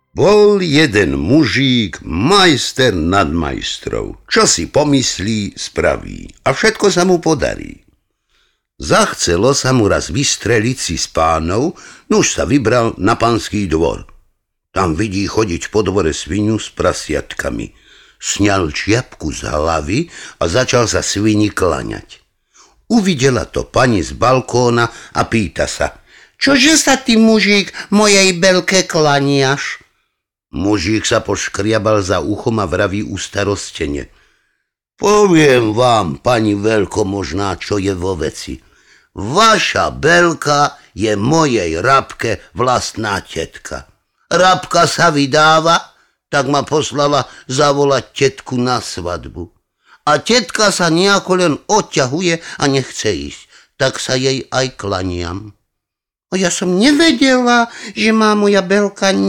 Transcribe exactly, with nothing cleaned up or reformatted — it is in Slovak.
Bol jeden mužík, majster nad majstrov. Čo si pomyslí, spraví a všetko sa mu podarí. Zachcelo sa mu raz vystreliť si s pánov, nuž sa vybral na panský dvor. Tam vidí chodiť po dvore svinu s prasiatkami. Sňal čiapku z hlavy a začal sa svini klaňať. Uvidela to pani z balkóna a pýta sa: Čože sa ty, mužík, mojej belke klaniaš? Mužík sa poškriabal za uchom a vraví ustarostene: Poviem vám, pani veľkomožná, čo je vo veci. Vaša belka je mojej Rabke vlastná tetka. Rabka sa vydáva, tak ma poslala zavolať tetku na svadbu. A tetka sa nejako len odťahuje a nechce ísť, tak sa jej aj klaniam. A ja som nevedela, že má moja belka